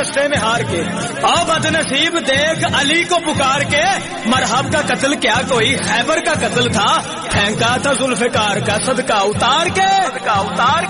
रास्ते में हार के। और बदनसीब देख अली को पुकार के, मरहब का कत्ल क्या कोई खैबर का कत्ल था, फेंका था जुल्फिकार का सदका उतार के।